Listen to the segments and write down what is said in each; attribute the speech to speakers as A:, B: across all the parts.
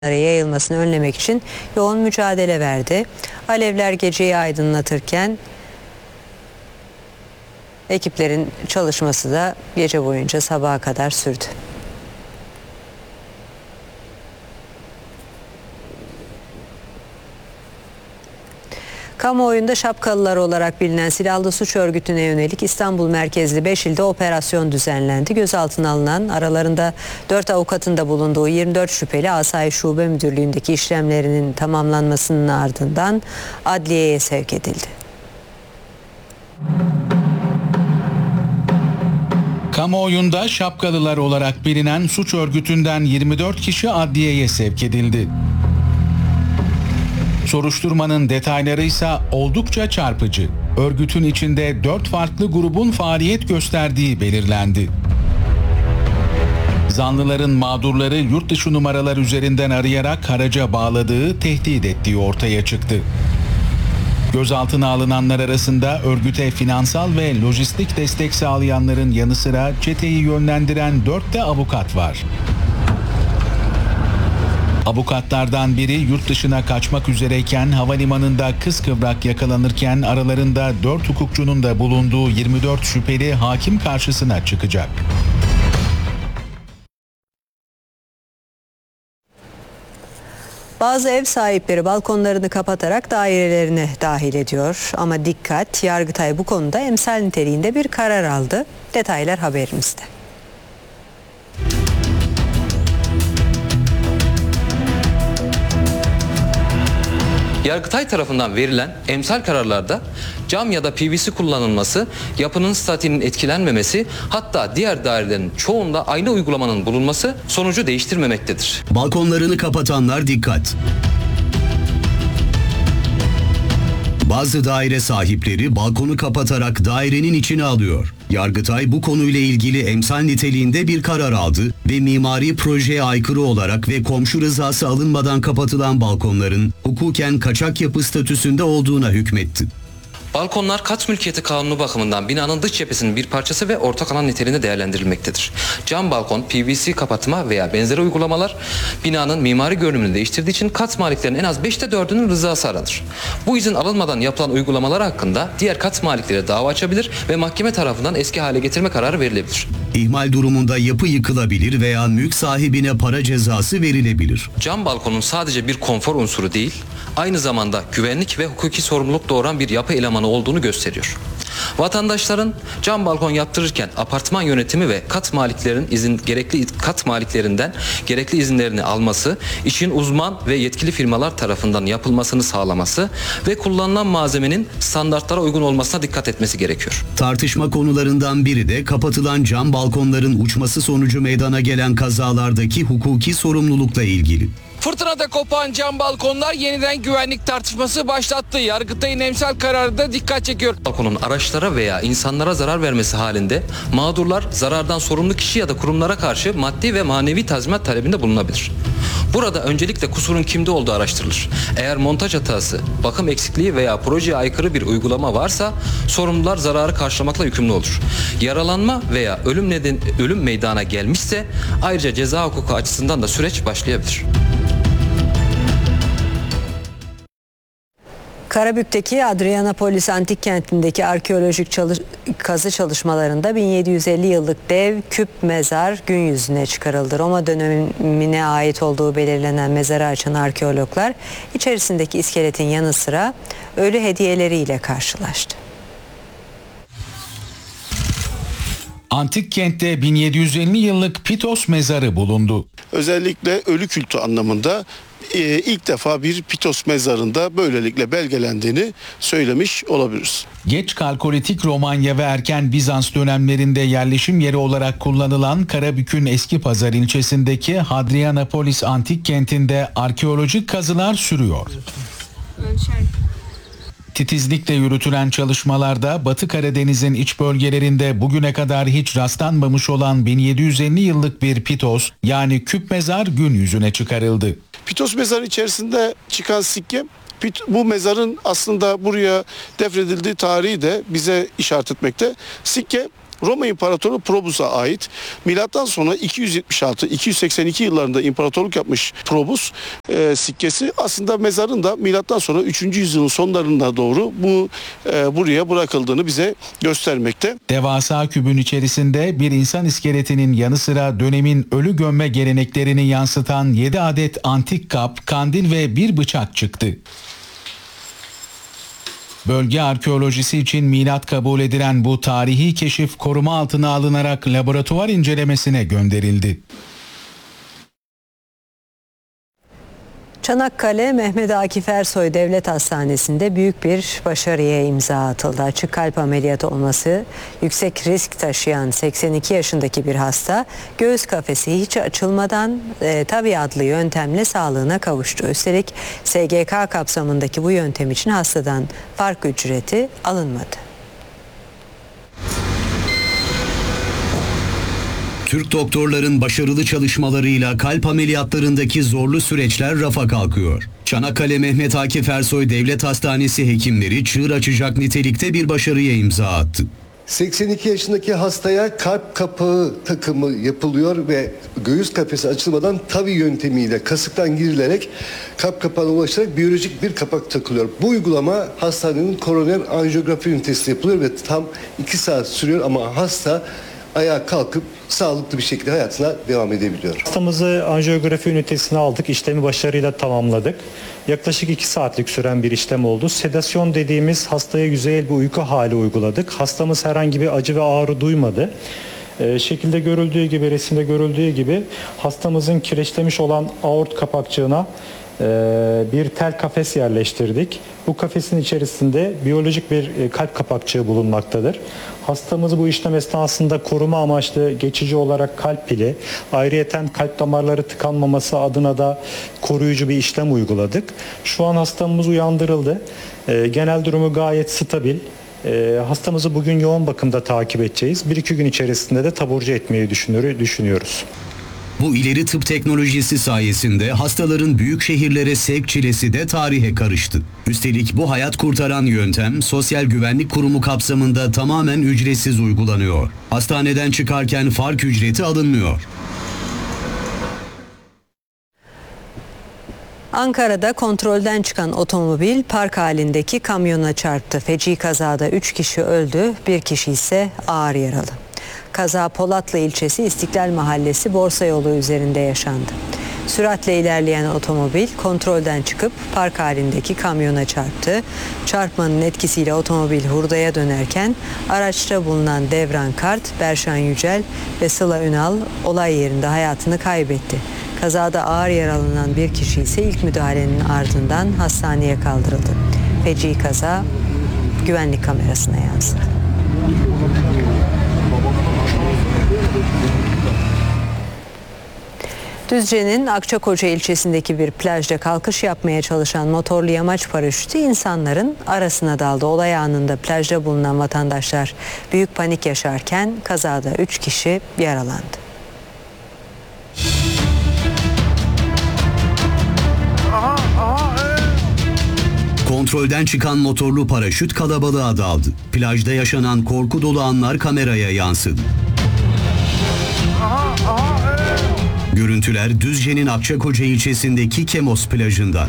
A: yayılmasını önlemek için yoğun mücadele verdi. Alevler geceyi aydınlatırken ekiplerin çalışması da gece boyunca sabaha kadar sürdü. Kamuoyunda şapkalılar olarak bilinen silahlı suç örgütüne yönelik İstanbul merkezli 5 ilde operasyon düzenlendi. Gözaltına alınan, aralarında 4 avukatın da bulunduğu 24 şüpheli Asayiş Şube Müdürlüğü'ndeki işlemlerinin tamamlanmasının ardından adliyeye sevk edildi.
B: Kamuoyunda şapkalılar olarak bilinen suç örgütünden 24 kişi adliyeye sevk edildi. Soruşturmanın detayları ise oldukça çarpıcı. Örgütün içinde 4 farklı grubun faaliyet gösterdiği belirlendi. Zanlıların mağdurları yurt dışı numaralar üzerinden arayarak haraca bağladığı, tehdit ettiği ortaya çıktı. Gözaltına alınanlar arasında örgüte finansal ve lojistik destek sağlayanların yanı sıra çeteyi yönlendiren 4 de avukat var. Avukatlardan biri yurt dışına kaçmak üzereyken havalimanında kıskıvrak yakalanırken aralarında 4 hukukçunun da bulunduğu 24 şüpheli hakim karşısına çıkacak.
A: Bazı ev sahipleri balkonlarını kapatarak dairelerine dahil ediyor. Ama dikkat, Yargıtay bu konuda emsal niteliğinde bir karar aldı. Detaylar haberimizde.
C: Yargıtay tarafından verilen emsal kararlarda cam ya da PVC kullanılması, yapının statiğinin etkilenmemesi, hatta diğer dairelerin çoğunda aynı uygulamanın bulunması sonucu değiştirmemektedir.
D: Balkonlarını kapatanlar dikkat! Bazı daire sahipleri balkonu kapatarak dairenin içine alıyor. Yargıtay bu konuyla ilgili emsal niteliğinde bir karar aldı ve mimari projeye aykırı olarak ve komşu rızası alınmadan kapatılan balkonların hukuken kaçak yapı statüsünde olduğuna hükmetti.
C: Balkonlar kat mülkiyeti kanunu bakımından binanın dış cephesinin bir parçası ve ortak alan niteliğinde değerlendirilmektedir. Cam balkon, PVC kapatma veya benzeri uygulamalar binanın mimari görünümünü değiştirdiği için kat maliklerinin en az 5'te 4'ünün rızası aranır. Bu izin alınmadan yapılan uygulamalar hakkında diğer kat malikleri dava açabilir ve mahkeme tarafından eski hale getirme kararı verilebilir.
D: İhmal durumunda yapı yıkılabilir veya mülk sahibine para cezası verilebilir.
C: Cam balkonun sadece bir konfor unsuru değil, aynı zamanda güvenlik ve hukuki sorumluluk doğuran bir yapı elemanı olduğunu gösteriyor. Vatandaşların cam balkon yaptırırken apartman yönetimi ve kat maliklerinden gerekli izinlerini alması, işin uzman ve yetkili firmalar tarafından yapılmasını sağlaması ve kullanılan malzemenin standartlara uygun olmasına dikkat etmesi gerekiyor.
D: Tartışma konularından biri de kapatılan cam balkonların uçması sonucu meydana gelen kazalardaki hukuki sorumlulukla ilgili.
E: Fırtınada kopan cam balkonlar yeniden güvenlik tartışması başlattı. Yargıtay'ın emsal kararı da dikkat çekiyor.
C: Balkonun araçlara veya insanlara zarar vermesi halinde mağdurlar zarardan sorumlu kişi ya da kurumlara karşı maddi ve manevi tazminat talebinde bulunabilir. Burada öncelikle kusurun kimde olduğu araştırılır. Eğer montaj hatası, bakım eksikliği veya projeye aykırı bir uygulama varsa sorumlular zararı karşılamakla yükümlü olur. Yaralanma veya ölüm meydana gelmişse ayrıca ceza hukuku açısından da süreç başlayabilir.
A: Karabük'teki Adrianapolis Antik Kenti'ndeki arkeolojik kazı çalışmalarında 1750 yıllık dev küp mezar gün yüzüne çıkarıldı. Roma dönemine ait olduğu belirlenen mezarı açan arkeologlar içerisindeki iskeletin yanı sıra ölü hediyeleriyle karşılaştı.
B: Antik kentte 1750 yıllık Pitos mezarı bulundu.
F: Özellikle ölü kültü anlamında ilk defa bir Pitos mezarında böylelikle belgelendiğini söylemiş olabiliriz.
B: Geç Kalkolitik Romanya ve erken Bizans dönemlerinde yerleşim yeri olarak kullanılan Karabük'ün Eskipazarı ilçesindeki Hadrianapolis Antik Kenti'nde arkeolojik kazılar sürüyor. Titizlikle yürütülen çalışmalarda Batı Karadeniz'in iç bölgelerinde bugüne kadar hiç rastlanmamış olan 1750 yıllık bir Pitos yani küp mezar gün yüzüne çıkarıldı.
F: Pitos mezarı içerisinde çıkan sikke, bu mezarın aslında buraya defnedildiği tarihi de bize işaret etmekte. Sikke Roma İmparatoru Probus'a ait. Milattan sonra 276-282 yıllarında imparatorluk yapmış Probus sikkesi aslında mezarın da milattan sonra 3. yüzyılın sonlarına doğru buraya bırakıldığını bize göstermekte.
B: Devasa kübün içerisinde bir insan iskeletinin yanı sıra dönemin ölü gömme geleneklerini yansıtan 7 adet antik kap, kandil ve bir bıçak çıktı. Bölge arkeolojisi için milat kabul edilen bu tarihi keşif koruma altına alınarak laboratuvar incelemesine gönderildi.
A: Çanakkale Mehmet Akif Ersoy Devlet Hastanesi'nde büyük bir başarıya imza atıldı. Açık kalp ameliyatı olması yüksek risk taşıyan 82 yaşındaki bir hasta göğüs kafesi hiç açılmadan TAVI adlı yöntemle sağlığına kavuştu. Üstelik SGK kapsamındaki bu yöntem için hastadan fark ücreti alınmadı.
D: Türk doktorların başarılı çalışmalarıyla kalp ameliyatlarındaki zorlu süreçler rafa kalkıyor. Çanakkale Mehmet Akif Ersoy Devlet Hastanesi hekimleri çığır açacak nitelikte bir başarıya imza attı.
G: 82 yaşındaki hastaya kalp kapağı takımı yapılıyor ve göğüs kafesi açılmadan TAVI yöntemiyle kasıktan girilerek kalp kapağına ulaşarak biyolojik bir kapak takılıyor. Bu uygulama hastanenin koroner anjiyografi ünitesinde yapılıyor ve tam 2 saat sürüyor ama hasta ayağa kalkıp sağlıklı bir şekilde hayatına devam edebiliyor.
H: Hastamızı anjiyografi ünitesine aldık, işlemi başarıyla tamamladık. Yaklaşık 2 saatlik süren bir işlem oldu. Sedasyon dediğimiz hastaya yüzeyel bir uyku hali uyguladık. Hastamız herhangi bir acı ve ağrı duymadı. Şekilde görüldüğü gibi, resimde görüldüğü gibi hastamızın kireçlemiş olan aort kapakçığına bir tel kafes yerleştirdik. Bu kafesin içerisinde biyolojik bir kalp kapakçığı bulunmaktadır. Hastamızı bu işlem esnasında koruma amaçlı geçici olarak kalp pili, ayrıyeten kalp damarları tıkanmaması adına da koruyucu bir işlem uyguladık. Şu an hastamız uyandırıldı. Genel durumu gayet stabil. Hastamızı bugün yoğun bakımda takip edeceğiz. 1-2 gün içerisinde de taburcu etmeyi düşünüyoruz.
D: Bu ileri tıp teknolojisi sayesinde hastaların büyük şehirlere sevk çilesi de tarihe karıştı. Üstelik bu hayat kurtaran yöntem Sosyal Güvenlik Kurumu kapsamında tamamen ücretsiz uygulanıyor. Hastaneden çıkarken fark ücreti alınmıyor.
A: Ankara'da kontrolden çıkan otomobil park halindeki kamyona çarptı. Feci kazada 3 kişi öldü, 1 kişi ise ağır yaralı. Kaza Polatlı ilçesi İstiklal Mahallesi Borsa Yolu üzerinde yaşandı. Süratle ilerleyen otomobil kontrolden çıkıp park halindeki kamyona çarptı. Çarpmanın etkisiyle otomobil hurdaya dönerken araçta bulunan Devran Kart, Berşan Yücel ve Sıla Ünal olay yerinde hayatını kaybetti. Kazada ağır yaralanan bir kişi ise ilk müdahalenin ardından hastaneye kaldırıldı. Feci kaza güvenlik kamerasına yansıdı. Düzce'nin Akçakoca ilçesindeki bir plajda kalkış yapmaya çalışan motorlu yamaç paraşütü insanların arasına daldı. Olay anında plajda bulunan vatandaşlar büyük panik yaşarken kazada 3 kişi yaralandı.
D: Kontrolden çıkan motorlu paraşüt kalabalığa daldı. Plajda yaşanan korku dolu anlar kameraya yansıdı. Görüntüler Düzce'nin Akçakoca ilçesindeki Kemos plajından.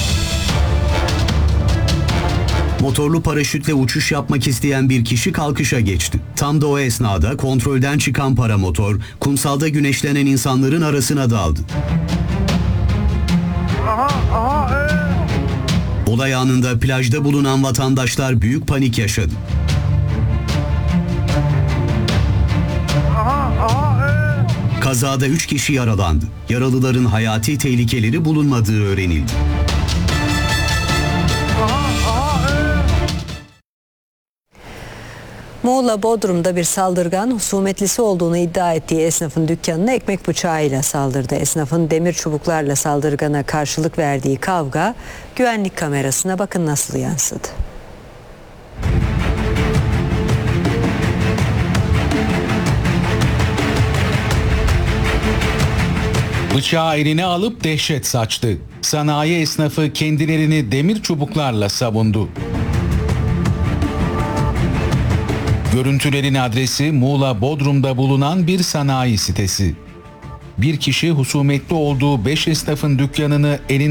D: Motorlu paraşütle uçuş yapmak isteyen bir kişi kalkışa geçti. Tam da o esnada kontrolden çıkan paramotor kumsalda güneşlenen insanların arasına daldı. Olay anında plajda bulunan vatandaşlar büyük panik yaşadı. Kazada 3 kişi yaralandı. Yaralıların hayati tehlikeleri bulunmadığı öğrenildi.
A: Muğla Bodrum'da bir saldırgan husumetlisi olduğunu iddia ettiği esnafın dükkanına ekmek bıçağıyla saldırdı. Esnafın demir çubuklarla saldırgana karşılık verdiği kavga güvenlik kamerasına bakın nasıl yansıdı.
B: Bıçağı eline alıp dehşet saçtı. Sanayi esnafı kendilerini demir çubuklarla savundu. Görüntülerin adresi Muğla Bodrum'da bulunan bir sanayi sitesi. Bir kişi husumetli olduğu 5 esnafın dükkanını elinde